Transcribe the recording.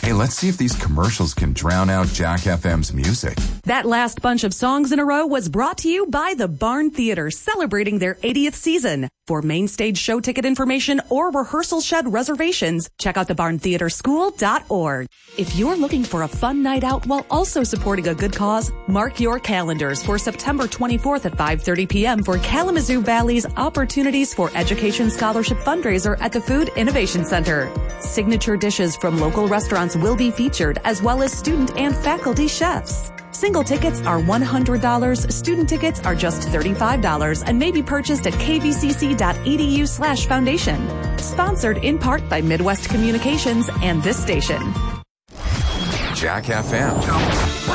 Hey, let's see if these commercials can drown out Jack FM's music. That last bunch of songs in a row was brought to you by the Barn Theater, celebrating their 80th season. For main stage show ticket information or rehearsal shed reservations, check out thebarntheaterschool.org. If you're looking for a fun night out while also supporting a good cause, mark your calendars for September 24th at 5:30 p.m. for Kalamazoo Valley's Opportunities for Education Scholarship fundraiser at the Food Innovation Center. Signature dishes from local restaurants will be featured, as well as student and faculty chefs. Single tickets are $100. Student tickets are just $35 and may be purchased at kvcc.edu/foundation. Sponsored in part by Midwest Communications and this station. Jack FM.